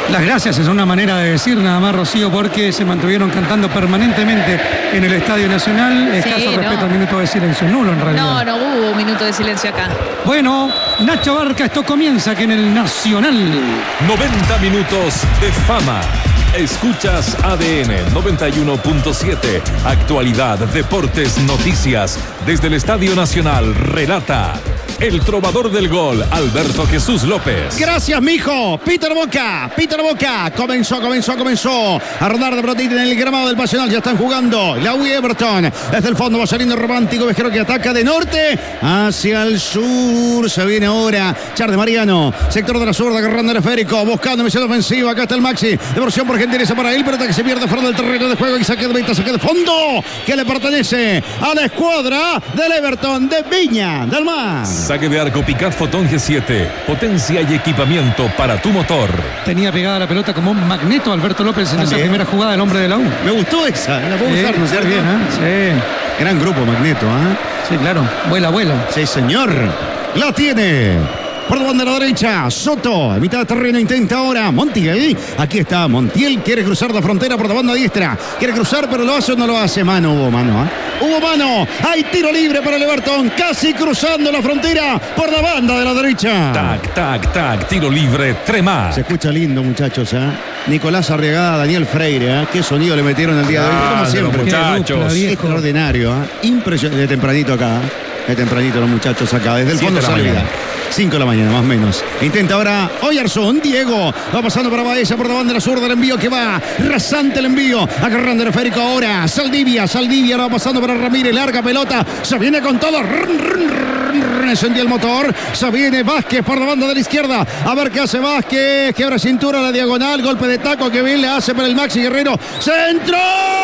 Las gracias es una manera de decir nada más, Rocío, porque se mantuvieron cantando permanentemente en el Estadio Nacional. Escaso respeto al minuto de silencio, nulo en realidad. No hubo un minuto de silencio acá. Bueno, Nacho Barca, esto comienza aquí en el Nacional. 90 minutos de fama. Escuchas ADN 91.7. Actualidad, deportes, noticias. Desde el Estadio Nacional relata el trovador del gol, Alberto Jesús López. Gracias, mijo. Peter Boca. Comenzó a rodar de pelotita en el gramado del Nacional. Ya están jugando la U y Everton. Desde el fondo va saliendo Romántico Vejero, que ataca de norte hacia el sur. Se viene ahora Char de Mariano. Sector de la zurda, agarrando el esférico. Buscando misión ofensiva. Acá está el Maxi. Devolución por gentileza para él. Pelota que se pierde fuera del terreno de juego. Y saque de meta, saque de fondo. Que le pertenece a la escuadra del Everton de Viña del Mar. Saque de arco Picard Fotón G7. Potencia y equipamiento para tu motor. Tenía pegada la pelota como un magneto Alberto López en esa primera jugada del hombre de la U. Me gustó esa. La puedo usar, ¿no es cierto? Bien, ¿eh? Sí. Gran grupo Magneto, ¿eh? Sí, claro. Vuela. Sí, señor. La tiene. Por la banda de la derecha, Soto, en mitad de terreno intenta ahora Montiel. Aquí está Montiel, quiere cruzar la frontera por la banda diestra. Quiere cruzar, pero ¿lo hace o no lo hace? Hubo mano, ¿eh? Hubo mano, hay tiro libre para el Everton, casi cruzando la frontera por la banda de la derecha. Tac, tiro libre, Tremá. Se escucha lindo, muchachos, ¿eh? Nicolás Arriagada, Daniel Freire, ¿eh? Qué sonido le metieron el día de hoy, como siempre. Muchachos. Extraordinario, ¿eh? Impresionante, de tempranito acá. De tempranito los muchachos acá, desde el fondo salida. 5 de la mañana, más o menos. Intenta ahora Oyarzún, Diego. Va pasando para Baeza por la banda de la zurda. El envío que va. Rasante el envío. Agarrando el esférico ahora. Saldivia va pasando para Ramírez. Larga pelota. Se viene con todo. Encendió el motor. Se viene Vázquez por la banda de la izquierda. A ver qué hace Vázquez. Quiebra cintura a la diagonal. Golpe de taco que bien le hace para el Maxi Guerrero. ¡Centro!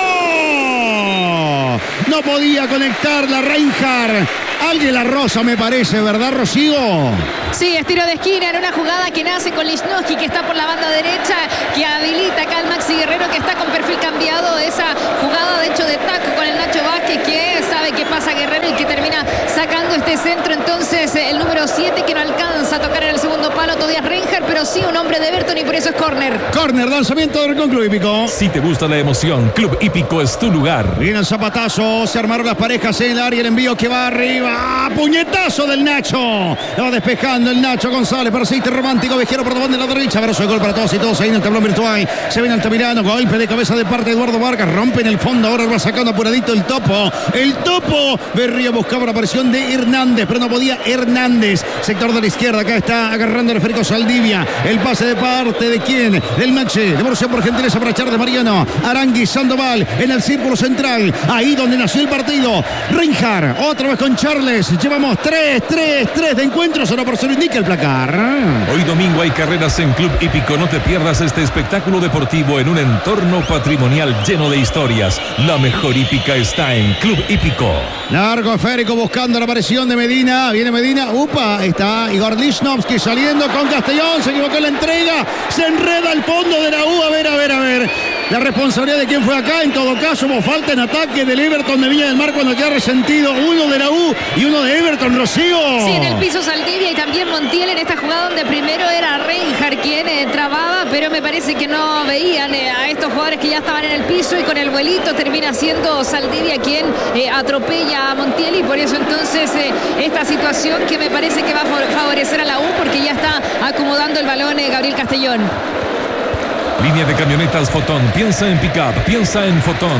No podía conectar la Reinhardt. Alguien la rosa, me parece, ¿verdad, Rocío? Sí, es tiro de esquina en una jugada que nace con Lichnowsky, que está por la banda derecha, que habilita acá al Maxi Guerrero, que está con perfil cambiado. Esa jugada, de hecho, de taco con el Nacho Vázquez, que sabe que pasa Guerrero y que termina sacando este centro. Entonces, el número 7, que no alcanza a tocar en el segundo palo todavía Reinhardt, pero sí un hombre de Everton y por eso es córner. Córner, lanzamiento del Club Hípico. Si te gusta la emoción, Club Hípico es tu lugar. Viene el zapatazo, se armaron las parejas en el área, el envío que va arriba. Puñetazo del Nacho. Lo va despejando el Nacho González. Persiste Romántico Vejero por la banda de la derecha. Abrazo de gol para todos y todos ahí en el tablón virtual. Se viene Altamirano. Golpe de cabeza de parte de Eduardo Vargas. Rompe en el fondo. Ahora lo va sacando apuradito el Topo. El Topo. Berrío buscaba la aparición de Hernández, pero no podía Hernández. Sector de la izquierda. Acá está agarrando el esférico Saldivia. El pase de parte de quién? Del Maxi. Devolución por gentileza para Char de Mariano. Arangui Sandoval en el círculo central. Ahí donde nació el partido. Reinhardt. Otra vez con Charles. Llevamos 3 de encuentros, solo por se lo indica el placar. Hoy domingo hay carreras en Club Hípico. No te pierdas este espectáculo deportivo en un entorno patrimonial lleno de historias. La mejor hípica está en Club Hípico. Largo esférico buscando la aparición de Medina. Viene Medina. Upa, está Igor Lichnowsky saliendo con Castellón. Se equivocó en la entrega. Se enreda el fondo de la U. A ver. La responsabilidad de quién fue acá. En todo caso, hubo falta en ataque del Everton de Viña del Mar cuando queda resentido uno de la U y uno de Everton, Rocío. Sí, en el piso Saldivia y también Montiel en esta jugada donde primero era Reinhardt quien trababa, pero me parece que no veían a estos jugadores que ya estaban en el piso y con el vuelito termina siendo Saldivia quien atropella a Montiel y por eso entonces esta situación que me parece que va a favorecer a la U porque ya está acomodando el balón Gabriel Castellón. Línea de camionetas Fotón. Piensa en pick-up, piensa en Fotón.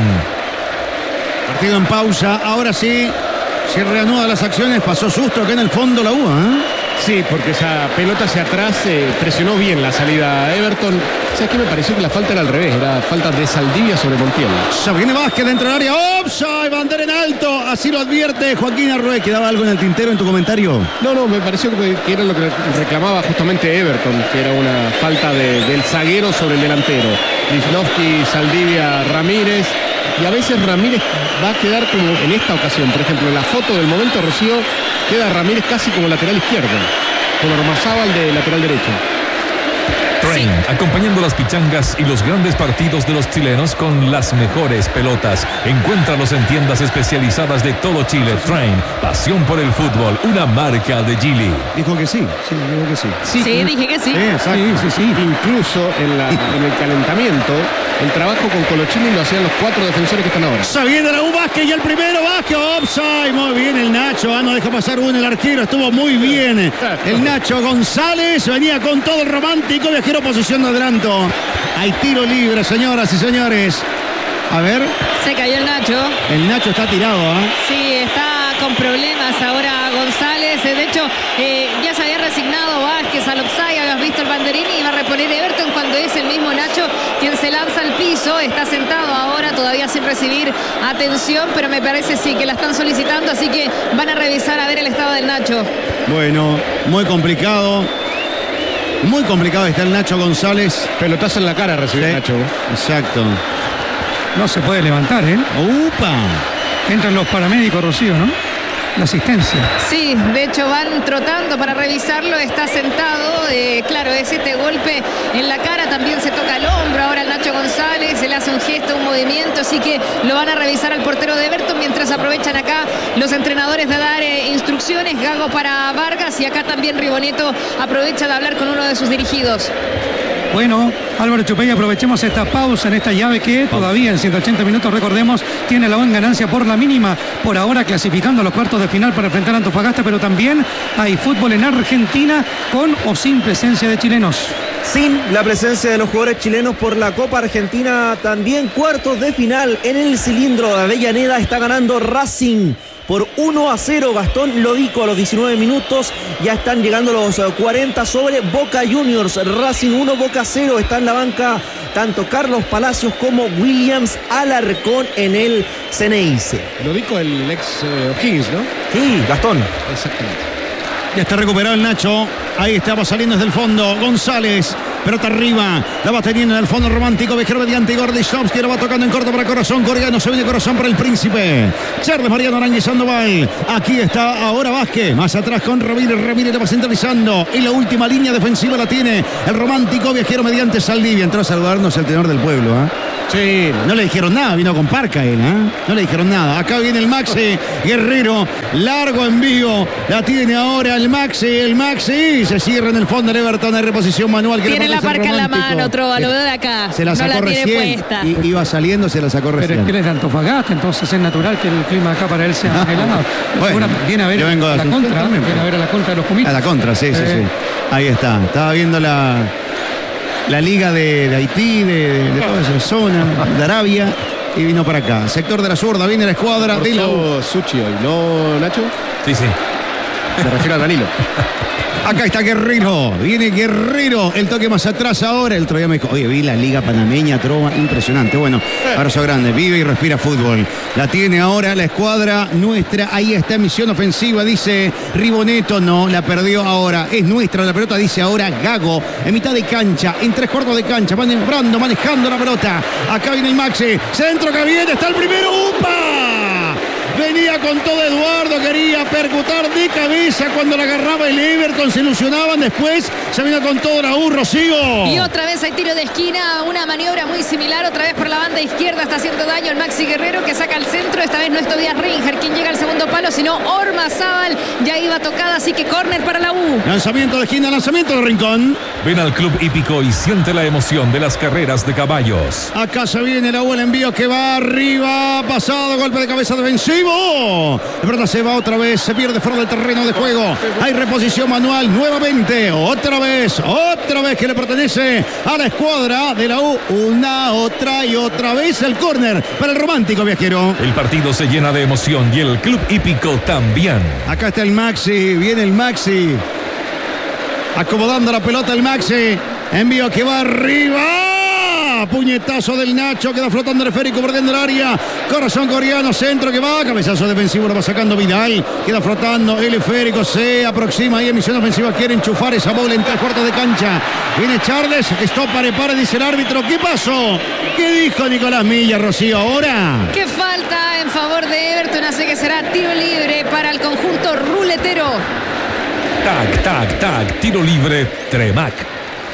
Partido en pausa, ahora sí. Se reanudan las acciones, pasó susto acá en el fondo la U, ¿eh? Sí, porque esa pelota hacia atrás presionó bien la salida a Everton. O sea, que me pareció que la falta era al revés, era falta de Saldivia sobre Montiel. Ya viene Vázquez dentro del área, offside, bandera en alto, así lo advierte Joaquín Arrué. ¿Quedaba algo en el tintero en tu comentario? No, me pareció que era lo que reclamaba justamente Everton, que era una falta del zaguero sobre el delantero. Lichnowsky, Saldivia, Ramírez. Y a veces Ramírez va a quedar como en esta ocasión. Por ejemplo, en la foto del momento, Rocío, queda Ramírez casi como lateral izquierdo, con Ormazábal de lateral derecho. Train, acompañando las pichangas y los grandes partidos de los chilenos con las mejores pelotas. Encuéntralos en tiendas especializadas de todo Chile. Train, pasión por el fútbol, una marca de Geely. Dijo que sí, dijo que sí. Sí, dije que sí. Sí. Incluso en el calentamiento, el trabajo con Colochini lo hacían los 4 defensores que están ahora. Se viene la U Vázquez y el primero Vázquez, offside, muy bien el Nacho, no deja pasar uno, el arquero estuvo muy bien. El Nacho González venía con todo el romántico, viajero posición de adelanto. Hay tiro libre, señoras y señores. A ver. Se cayó el Nacho. El Nacho está tirado, ¿eh? Sí, está con problemas ahora González. De hecho, ya se había resignado Vázquez al offside, habías visto el banderín y iba a reponer Everton cuando es el mismo Nacho quien se lanza al piso. Está sentado ahora todavía sin recibir atención, pero me parece sí que la están solicitando, así que van a revisar a ver el estado del Nacho. Bueno, muy complicado. Muy complicado está el Nacho González. Pelotazo en la cara recibió Sí, Nacho. exacto. No se puede levantar, ¿eh? ¡Upa! Entran los paramédicos, Rocío, ¿no? La asistencia. Sí, de hecho van trotando para revisarlo, está sentado, claro, es este golpe en la cara, también se toca el hombro ahora el Nacho González, se le hace un gesto, un movimiento, así que lo van a revisar al portero de Everton, mientras aprovechan acá los entrenadores de dar instrucciones, Gago para Vargas y acá también Riboneto aprovecha de hablar con uno de sus dirigidos. Bueno, Álvaro Chupey, aprovechemos esta pausa en esta llave que todavía en 180 minutos, recordemos, tiene la buena ganancia por la mínima, por ahora clasificando a los cuartos de final para enfrentar a Antofagasta, pero también hay fútbol en Argentina con o sin presencia de chilenos. Sin la presencia de los jugadores chilenos por la Copa Argentina, también cuartos de final en el cilindro de Avellaneda, está ganando Racing por 1-0, Gastón Lodico a los 19 minutos, ya están llegando los 40 sobre Boca Juniors, Racing 1, Boca 0, está en la banca tanto Carlos Palacios como Williams Alarcón en el Ceneice. Lodico el ex O'Higgins, ¿no? Sí, Gastón. Exactamente. Ya está recuperado el Nacho. Ahí estaba saliendo desde el fondo. González. Pelota arriba. La va teniendo en el fondo romántico. Vejero mediante Gordishovski. La va tocando en corto para Corazón. Coreano. Se viene Corazón para el Príncipe. Charles Mariano Arangui Sandoval. Aquí está ahora Vázquez. Más atrás con Ramírez. Ramírez la va centralizando. Y la última línea defensiva la tiene el romántico Viajero mediante Saldivia. Entró a saludarnos el tenor del pueblo. Sí. No le dijeron nada. Vino con parca él. No le dijeron nada. Acá viene el Maxi Guerrero. Largo envío. La tiene ahora el Maxi. El Maxi. Se cierra en el fondo del Everton. Hay reposición manual. Que tiene la parca en la mano, Trova. Lo veo de acá. Se la sacó no la recién. tiene puesta. Iba saliendo, se la sacó recién. Pero es que él es de Antofagasta, entonces es natural que el clima acá para él sea helado. Bueno, viene a ver yo vengo a la de contra. también, Viene a ver a la contra de los Pumitas. A la contra, sí. Ahí está. Estaba viendo la liga de Haití, de toda esa zona, de Arabia, y vino para acá. Sector de la zurda, viene la escuadra de la U. Suchi hoy, ¿no, Nacho? Sí. Me refiero a Danilo. Acá está Guerrero, viene Guerrero, el toque más atrás ahora. El otro día me dijo, oye, vi la liga panameña, Trova, impresionante. Bueno, abrazo grande, vive y respira fútbol. La tiene ahora la escuadra nuestra, ahí está en misión ofensiva, dice Riboneto, no, la perdió ahora, es nuestra la pelota, dice ahora Gago, en mitad de cancha, en 3/4 de cancha, manejando la pelota. Acá viene el Maxi, centro que viene, está el primero, ¡upa! Venía con todo Eduardo, quería percutar de cabeza cuando la agarraba el Everton, se ilusionaban, después se vino con todo la U, Rocío. Y otra vez hay tiro de esquina, una maniobra muy similar, otra vez por la banda izquierda, está haciendo daño el Maxi Guerrero que saca el centro, esta vez no es Tobias Ringer quien llega al segundo palo, sino Ormazábal, ya iba tocada, así que córner para la U. Lanzamiento de esquina, lanzamiento de Rincón. Ven al Club Hípico y siente la emoción de las carreras de caballos. Acá se viene la U, el envío que va arriba, pasado, golpe de cabeza defensivo. La pelota se va otra vez, se pierde fuera del terreno de juego. Hay reposición manual nuevamente, otra vez que le pertenece a la escuadra de la U. Una, otra y otra vez el córner para el romántico Viajero. El partido se llena de emoción y el Club Hípico también. Acá está el Maxi, viene el Maxi. Acomodando la pelota el Maxi. Envío que va arriba. Puñetazo del Nacho, queda flotando el esférico, perdiendo el área. Corazón Coreano, centro que va. Cabezazo defensivo, lo va sacando Vidal. Queda flotando el esférico, se aproxima ahí en misión ofensiva. Quiere enchufar esa bola en 3/4 de cancha. Viene Charles, stop, pare, dice el árbitro. ¿Qué pasó? ¿Qué dijo Nicolás Milla, Rocío, ahora? Qué falta en favor de Everton, hace que será tiro libre para el conjunto ruletero. Tac, tiro libre, Tremac.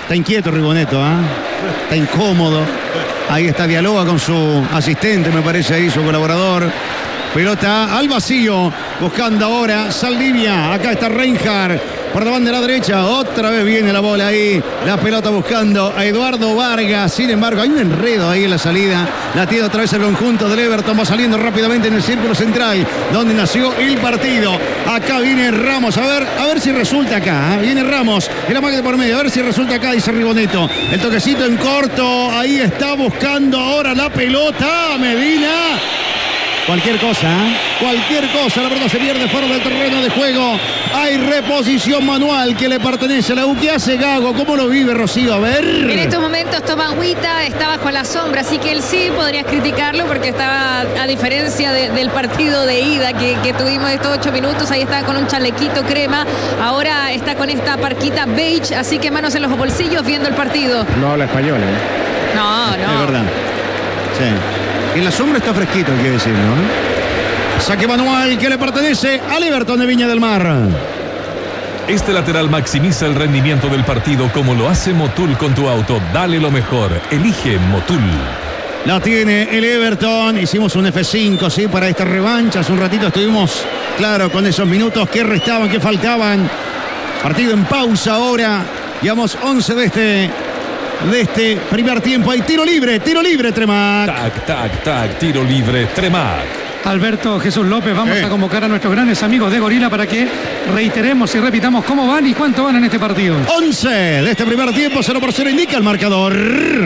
Está inquieto Rigoneto, está incómodo. Ahí está, dialoga con su asistente, me parece ahí, su colaborador. Pelota al vacío, buscando ahora Saldivia. Acá está Reinhardt por la banda de la derecha. Otra vez viene la bola ahí. La pelota buscando a Eduardo Vargas. Sin embargo, hay un enredo ahí en la salida. La tiene otra vez el conjunto del Everton. Va saliendo rápidamente en el círculo central, donde nació el partido. Acá viene Ramos. A ver si resulta acá. Viene Ramos. En la máquina por medio. A ver si resulta acá, dice Rigoneto. El toquecito en corto. Ahí está buscando ahora la pelota. Medina. Cualquier cosa, la pelota se pierde fuera del terreno de juego. Hay reposición manual que le pertenece a la U. ¿Qué hace Gago? ¿Cómo lo vive Rocío? A ver. En estos momentos Tomás Huita está bajo la sombra, así que él sí podrías criticarlo porque estaba, a diferencia del partido de ida que tuvimos estos 8 minutos, ahí estaba con un chalequito crema, ahora está con esta parquita beige, así que manos en los bolsillos viendo el partido. No habla español, ¿eh? No. Es verdad. Sí. En la sombra está fresquito, hay que decir, ¿no? Saque manual que le pertenece al Everton de Viña del Mar. Este lateral maximiza el rendimiento del partido como lo hace Motul con tu auto. Dale lo mejor. Elige Motul. La tiene el Everton. Hicimos un F5, ¿sí? Para esta revancha. Hace un ratito estuvimos, claro, con esos minutos que restaban, que faltaban. Partido en pausa ahora. Llevamos 11 de este primer tiempo. Hay tiro libre, Tremac. Tac, tiro libre, Tremac. Alberto Jesús López, vamos a convocar a nuestros grandes amigos de Gorila para que reiteremos y repitamos cómo van y cuánto van en este partido. 11 de este primer tiempo, 0-0 indica el marcador.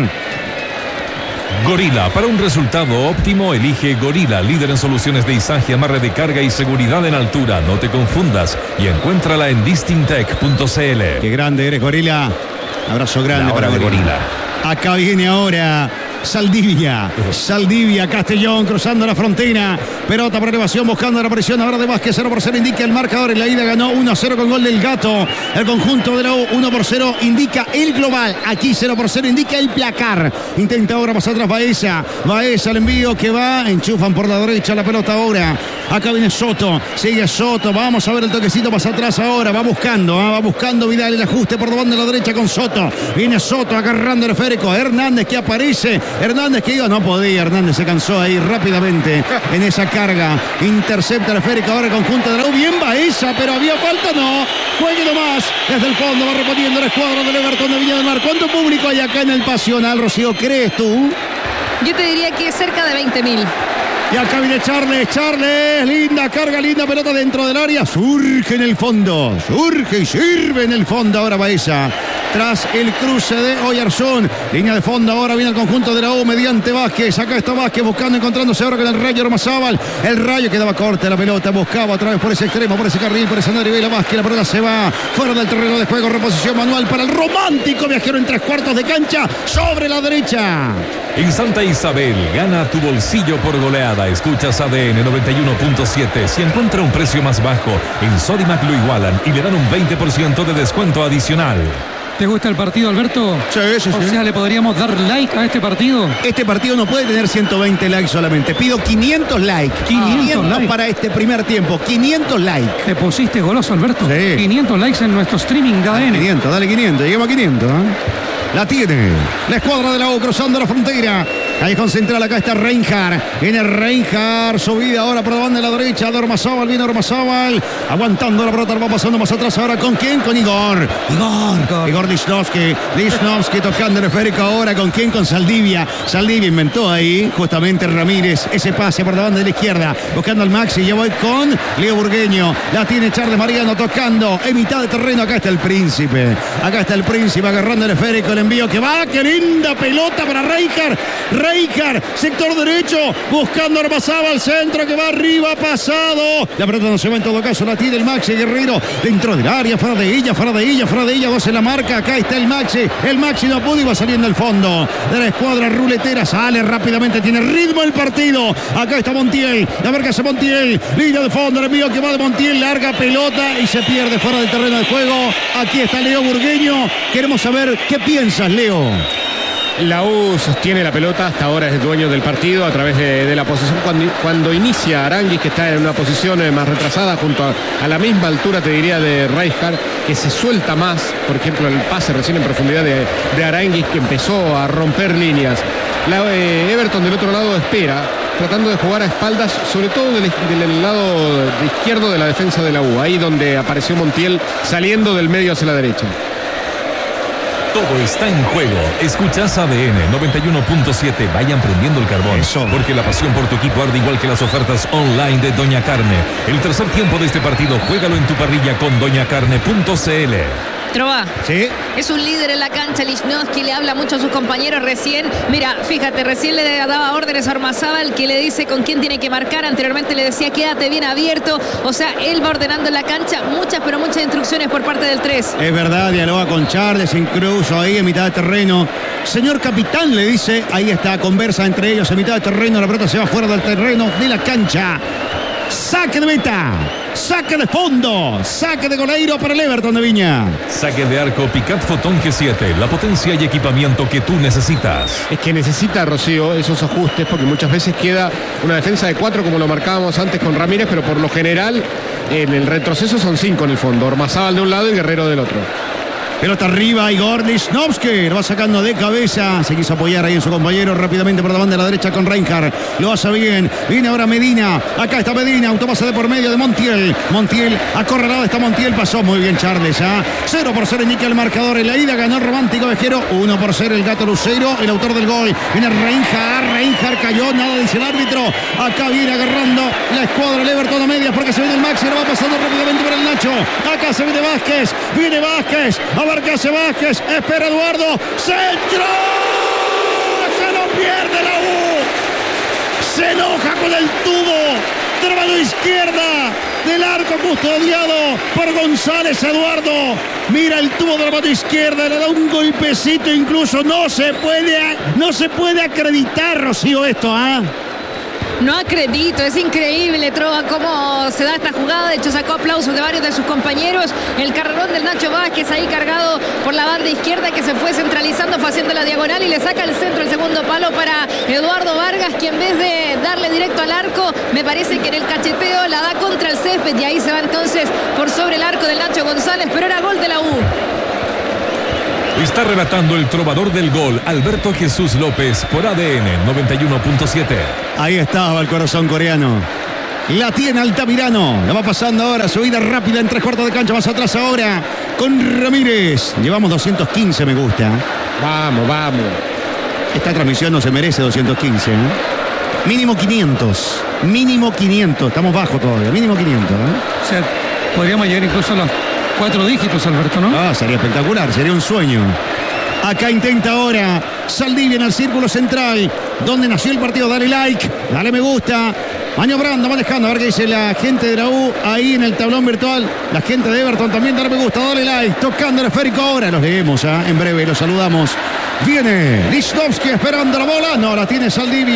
Gorila, para un resultado óptimo, elige Gorila, líder en soluciones de izaje, amarre de carga y seguridad en altura. No te confundas y encuéntrala en distinktech.cl. Qué grande eres, Gorila. Abrazo grande para Gorila. Acá viene ahora Saldivia, Castellón cruzando la frontera, pelota por elevación buscando la presión ahora de Vázquez. 0-0 indica el marcador. En la ida ganó 1-0 con gol del Gato. El conjunto de la U. 1-0 indica el global. Aquí 0-0 indica el placar. Intenta ahora pasar atrás Baeza el envío que va, enchufan por la derecha la pelota ahora. Acá viene Soto, sigue Soto, vamos a ver el toquecito, pasa atrás ahora, va buscando Vidal el ajuste por la banda de la derecha con Soto. Viene Soto agarrando el esférico, Hernández que aparece, Hernández que iba, no podía, Hernández se cansó ahí rápidamente en esa carga, intercepta el esférico ahora el conjunto de la U, bien Baeza, pero había falta, no, juegue nomás, desde el fondo va reponiendo la escuadra del Everton de Viña del Mar. ¿Cuánto público hay acá en el Pasional, Rocío, crees tú? Yo te diría que cerca de 20.000. Y acá viene Charles, linda carga, linda pelota dentro del área, surge en el fondo, surge y sirve en el fondo ahora Baeza. Tras el cruce de Oyarzún, línea de fondo ahora viene el conjunto de la U mediante Vázquez, acá está Vázquez buscando, encontrándose ahora con el Rayo Ormazábal, el Rayo quedaba corta la pelota, buscaba otra vez por ese extremo, por ese carril, por ese Naribela Vázquez, la pelota se va fuera del terreno de juego, reposición manual para el romántico viajero en 3/4 de cancha, sobre la derecha. En Santa Isabel, gana tu bolsillo por goleada. Escuchas ADN 91.7. Si encuentra un precio más bajo, en Sodimac lo igualan y le dan un 20% de descuento adicional. ¿Te gusta el partido, Alberto? Sí. O sea, ¿le podríamos dar like a este partido? Este partido no puede tener 120 likes solamente. Pido 500 likes. 500 likes para este primer tiempo. 500 likes. Te pusiste goloso, Alberto. Sí. 500 likes en nuestro streaming de ADN. 500, dale 500. Lleguemos a 500. La tiene la escuadra de la U cruzando la frontera. Ahí con central, acá está Reinhardt. Viene Reinhardt, subida ahora por la banda de la derecha de Ormazábal. Viene Ormazábal, aguantando la pelota, va pasando más atrás ahora. ¿Con quién? Con Igor Lichnowsky tocando el esférico ahora. ¿Con quién? Con Saldivia. Saldivia inventó ahí justamente Ramírez ese pase por la banda de la izquierda, buscando al Maxi. Ya voy con Leo Burgueño. La tiene Charles Mariano tocando en mitad de terreno. Acá está el Príncipe. Agarrando el esférico. El envío que va. ¡Qué linda pelota para Reinhardt! Sector derecho, buscando Ormazábal, centro que va arriba, pasado. La pelota no se va en todo caso, la tiene el Maxi Guerrero dentro del área, fuera de ella, 2 en la marca. Acá está el Maxi no pudo y va saliendo el fondo de la escuadra ruletera. Sale rápidamente, tiene ritmo el partido. Acá está Montiel, la marca hace Montiel, línea de fondo, el envío que va de Montiel, larga pelota y se pierde fuera del terreno de juego. Aquí está Leo Burgueño. Queremos saber qué piensas, Leo. La U sostiene la pelota, hasta ahora es el dueño del partido a través de la posición. Cuando inicia Aranguis, que está en una posición más retrasada, junto a la misma altura, te diría, de Rijkaard, que se suelta más. Por ejemplo, el pase recién en profundidad de Aranguis, que empezó a romper líneas. Everton del otro lado espera, tratando de jugar a espaldas, sobre todo del lado izquierdo de la defensa de la U, ahí donde apareció Montiel saliendo del medio hacia la derecha. Todo está en juego. Escuchas ADN 91.7. Vayan prendiendo el carbón. Eso. Porque la pasión por tu equipo arde igual que las ofertas online de Doña Carne. El tercer tiempo de este partido, juégalo en tu parrilla con doñacarne.cl. Trova. Sí. Es un líder en la cancha, Lichnowsky, le habla mucho a sus compañeros recién. Mira, fíjate, recién le daba órdenes a Ormazábal, que le dice con quién tiene que marcar. Anteriormente le decía, quédate bien abierto. O sea, él va ordenando en la cancha muchas, pero muchas instrucciones por parte del 3. Es verdad, dialoga con Charles, incluso ahí en mitad de terreno. Señor capitán, le dice, ahí está, conversa entre ellos en mitad de terreno. La pelota se va fuera del terreno de la cancha. Saque de meta, saque de fondo, saque de goleiro para el Everton de Viña. Saque de arco Picat Photon G7, la potencia y equipamiento que tú necesitas. Es que necesita, Rocío, esos ajustes, porque muchas veces queda una defensa de 4, como lo marcábamos antes con Ramírez, pero por lo general en el retroceso son 5 en el fondo. Ormazábal de un lado y Guerrero del otro. Pelota arriba, Igor Lichnowsky lo va sacando de cabeza. Se quiso apoyar ahí en su compañero rápidamente por la banda de la derecha con Rijkaard. Lo hace bien. Viene ahora Medina. Acá está Medina. Autopase de por medio de Montiel. Montiel, acorralado está Montiel. Pasó muy bien Charles. 0-0 indica el marcador. En la ida ganó el Romántico Vejero. 1-0 el Gato Lucero, el autor del gol. Viene Rijkaard. Rijkaard cayó. Nada dice el árbitro. Acá viene agarrando la escuadra del Everton a medias porque se viene el Maxi. Lo va pasando rápidamente por el Nacho. Acá se viene Vázquez. Viene Vázquez. Abarcase Vázquez, espera Eduardo, centro, se lo pierde la U, se enoja con el tubo de la mano izquierda del arco custodiado por González Eduardo, mira el tubo de la mano izquierda, le da un golpecito, incluso no se puede acreditar, Rocío, esto, No acredito, es increíble, Trova, cómo se da esta jugada. De hecho, sacó aplausos de varios de sus compañeros. El carrerón del Nacho Vázquez ahí cargado por la banda izquierda, que se fue centralizando, fue haciendo la diagonal y le saca el centro, el segundo palo para Eduardo Vargas, que en vez de darle directo al arco, me parece que en el cacheteo la da contra el césped y ahí se va entonces por sobre el arco del Nacho González, pero era gol de la U. Está relatando el trovador del gol, Alberto Jesús López, por ADN 91.7. Ahí estaba el corazón coreano. La tiene Altamirano. La va pasando ahora. Subida rápida en 3/4 de cancha. Más atrás ahora con Ramírez. Llevamos 215, me gusta. Vamos. Esta transmisión no se merece 215, ¿no? Mínimo 500. Mínimo 500. Estamos bajo todavía. Mínimo 500, O sea, podríamos llegar incluso a los 4 dígitos, Alberto, ¿no? Sería espectacular, sería un sueño. Acá intenta ahora Saldivia en el círculo central, donde nació el partido. Dale like, dale me gusta. Maniobrando, manejando, a ver qué dice la gente de la U ahí en el tablón virtual. La gente de Everton también, dale me gusta, dale like. Tocando el esférico ahora, los leemos, en breve los saludamos. Viene Lichnowsky esperando la bola, no la tiene Saldivia.